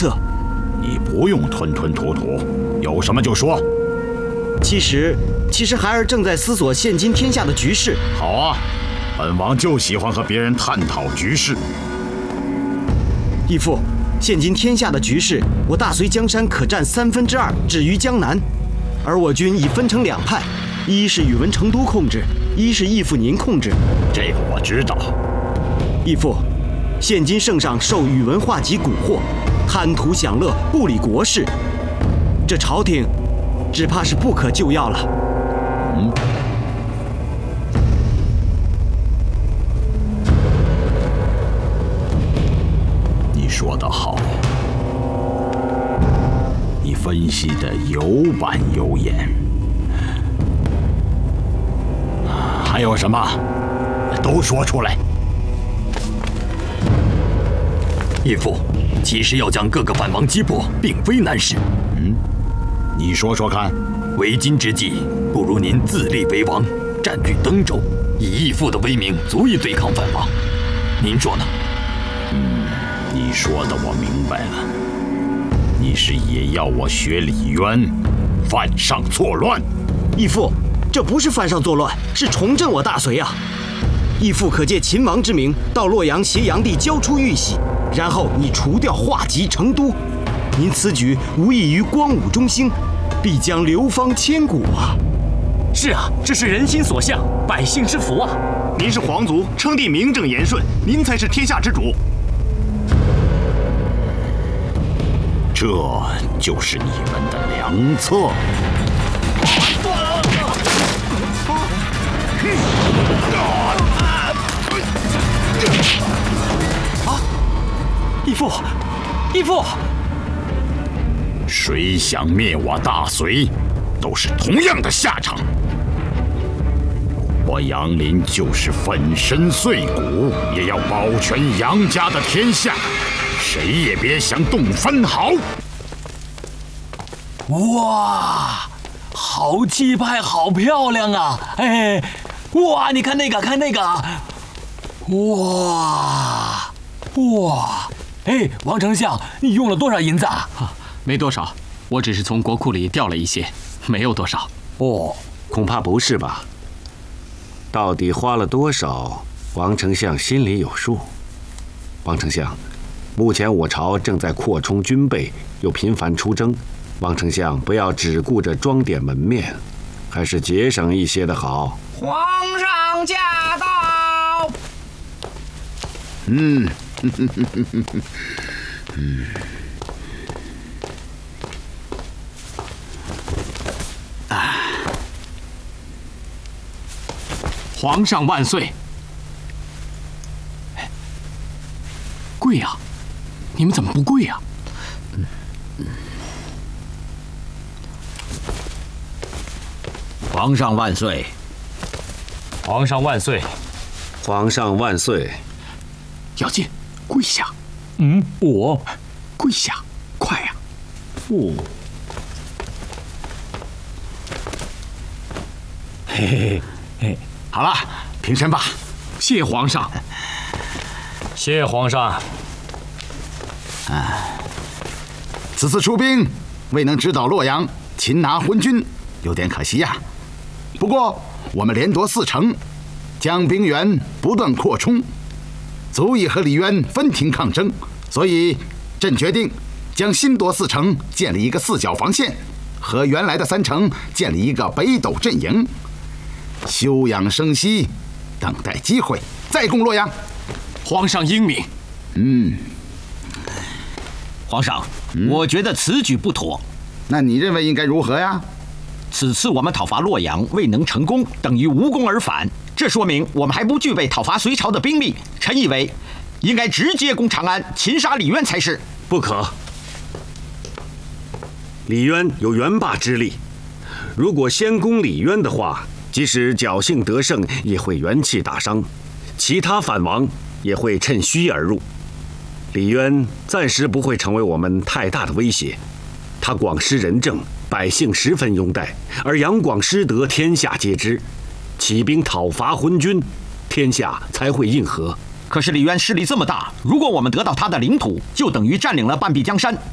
策。 你不用吞吞吐吐，有什么就说。 其实孩儿正在思索现今天下的局势。 好啊，本王就喜欢和别人探讨局势。 义父，现今天下的局势，我大隋江山可占2/3置于江南，而我军已分成2派，一是宇文成都控制，一是义父您控制。 这个我知道。 义父，现今圣上受宇文化及蛊惑，贪图享乐，不理国事，这朝廷只怕是不可救药了。 你说得好，你分析的有板有眼。还有什么？都说出来。 义父，其实要将各个反王击破，并非难事。 你说说看。 为今之计，不如您自立为王，占据登州，以义父的威名，足以对抗反王。您说呢？ 你说的我明白了。你是也要我学李渊，犯上作乱？ 义父，这不是犯上作乱，是重振我大隋啊！义父可借秦王之名，到洛阳挟炀帝交出玉玺，然后你除掉化及成都。您此举无异于光武中兴，必将流芳千古啊！ 是啊，这是人心所向，百姓之福啊！ 您是皇族，称帝名正言顺，您才是天下之主。 这就是你们的良策。 义父，义父！ 谁想灭我大隋，都是同样的下场。我杨林就是粉身碎骨，也要保全杨家的天下，谁也别想动分毫。 哇，好气派，好漂亮啊！哎，哇，你看那个，看那个，哇，哇！哎，王丞相，你用了多少银子啊？ 没多少，我只是从国库里调了一些，没有多少。 哦，恐怕不是吧？到底花了多少，王丞相心里有数。王丞相，目前我朝正在扩充军备，又频繁出征，王丞相不要只顾着装点门面，还是节省一些的好。 皇上驾到！ 皇上万岁！跪呀！你们怎么不跪呀？ 皇上万岁！ 皇上万岁！ 皇上万岁！ 姚进，跪下！ 我跪下，快呀！ 嘿嘿嘿， 好了，平身吧。 谢皇上。 谢皇上。 此次出兵未能直捣洛阳，擒拿昏君，有点可惜呀。不过我们连夺4城，将兵源不断扩充，足以和李渊分庭抗争。所以朕决定将新夺4城建立一个4角防线，和原来的3城建立一个北斗阵营，休养生息，等待机会再攻洛阳。 皇上英明。 皇上，我觉得此举不妥。 那你认为应该如何呀？ 此次我们讨伐洛阳未能成功，等于无功而返，这说明我们还不具备讨伐隋朝的兵力。臣以为，应该直接攻长安，擒杀李渊才是。 不可。李渊有元霸之力，如果先攻李渊的话，即使侥幸得胜，也会元气大伤，其他反王也会趁虚而入。李渊暂时不会成为我们太大的威胁，他广施仁政，百姓十分拥戴，而杨广失德，天下皆知。起兵讨伐昏君，天下才会应和。 可是李渊势力这么大，如果我们得到他的领土，就等于占领了半壁江山，